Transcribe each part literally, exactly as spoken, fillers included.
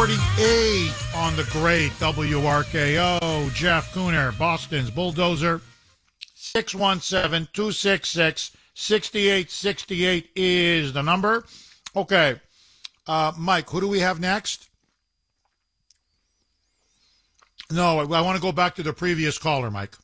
forty-eight on the great W R K O. Jeff Cooner, Boston's Bulldozer. six one seven, two six six, six eight six eight is the number. Okay. Uh, Mike, who do we have next? No, I, I want to go back to the previous caller, Mike.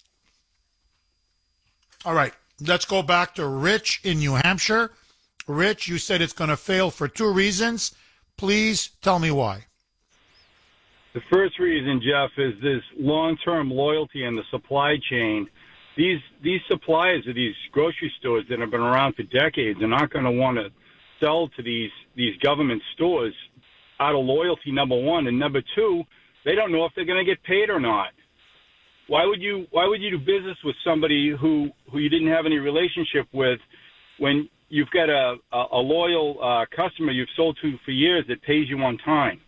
All right. Let's go back to Rich in New Hampshire. Rich, you said it's going to fail for two reasons. Please tell me why. The first reason, Jeff, is this long-term loyalty in the supply chain. These these suppliers of these grocery stores that have been around for decades are not going to want to sell to these, these government stores out of loyalty, number one. And number two, they don't know if they're going to get paid or not. Why would you Why would you do business with somebody who, who you didn't have any relationship with when you've got a, a, a loyal uh, customer you've sold to for years that pays you on time?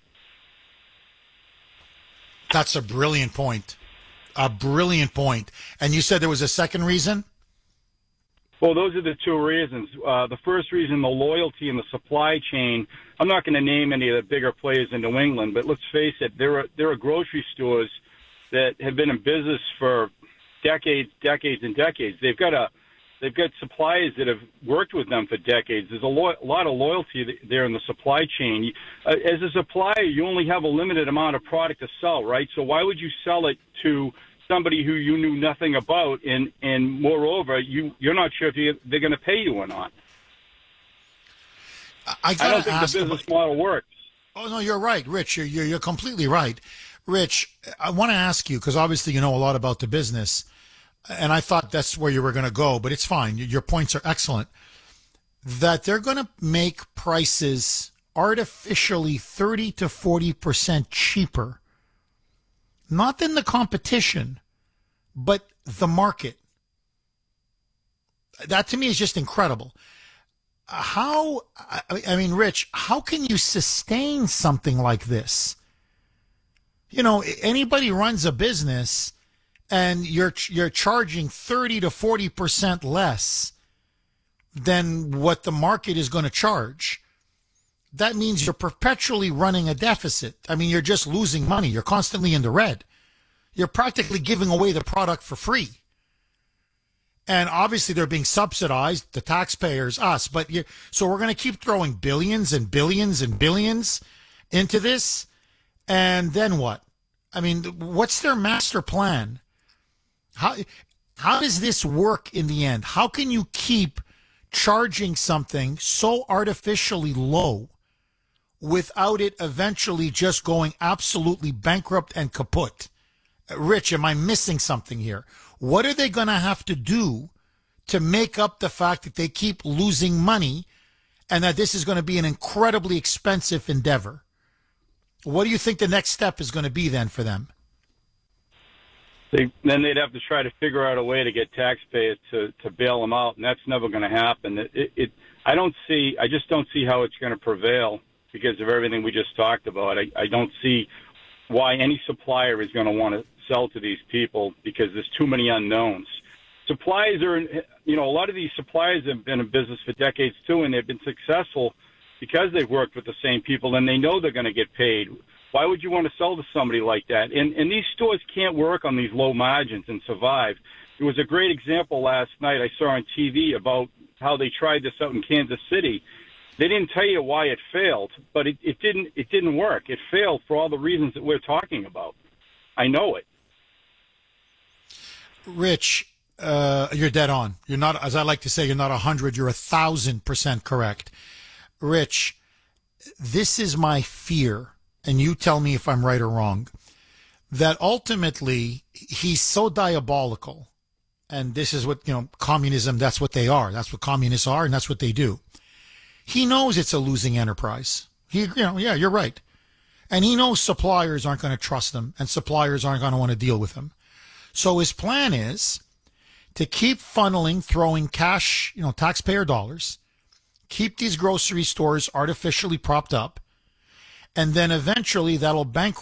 That's a brilliant point. A brilliant point. And you said there was a second reason? Well, those are the two reasons. Uh, the first reason, the loyalty in the supply chain. I'm not going to name any of the bigger players in New England, but let's face it, there are, there are grocery stores that have been in business for decades, decades, and decades. They've got a They've got suppliers that have worked with them for decades. There's a, lo- a lot of loyalty there in the supply chain. Uh, as a supplier, you only have a limited amount of product to sell, right? So why would you sell it to somebody who you knew nothing about? And, and moreover, you, you're not sure if you, they're going to pay you or not. I, I don't think the business about, model works. Oh, no, you're right, Rich. You're, you're, you're completely right. Rich, I want to ask you, because obviously you know a lot about the business, and I thought that's where you were going to go, but it's fine. Your points are excellent. That they're going to make prices artificially thirty to forty percent cheaper, not than the competition, but the market. That to me is just incredible. How, I mean, Rich, how can you sustain something like this? You know, anybody runs a business and you're you're charging thirty to forty percent less than what the market is going to charge. That means you're perpetually running a deficit. I mean, you're just losing money. You're constantly in the red. You're practically giving away the product for free. And obviously they're being subsidized, the taxpayers, us. But you, so we're going to keep throwing billions and billions and billions into this. And then what? I mean, what's their master plan? How how does this work in the end? How can you keep charging something so artificially low without it eventually just going absolutely bankrupt and kaput? Rich, am I missing something here? What are they going to have to do to make up the fact that they keep losing money and that this is going to be an incredibly expensive endeavor? What do you think the next step is going to be then for them? They, then they'd have to try to figure out a way to get taxpayers to, to bail them out, and that's never going to happen. It, it, it, I don't see, I just don't see how it's going to prevail because of everything we just talked about. I, I don't see why any supplier is going to want to sell to these people because there's too many unknowns. Suppliers are, you know, a lot of these suppliers have been in business for decades too, and they've been successful because they've worked with the same people and they know they're going to get paid. Why would you want to sell to somebody like that? And, and these stores can't work on these low margins and survive. There was a great example last night I saw on T V about how they tried this out in Kansas City. They didn't tell you why it failed, but it, it didn't it didn't work. It failed for all the reasons that we're talking about. I know it. Rich, uh, you're dead on. You're not, as I like to say, you're not a hundred, you're a thousand percent correct. Rich, this is my fear, and you tell me if I'm right or wrong, that ultimately he's so diabolical, and this is what, you know, communism, that's what they are. That's what communists are, and that's what they do. He knows it's a losing enterprise. He, you know, yeah, you're right. And he knows suppliers aren't going to trust him, and suppliers aren't going to want to deal with him. So his plan is to keep funneling, throwing cash, you know, taxpayer dollars, keep these grocery stores artificially propped up, and then eventually that'll bankrupt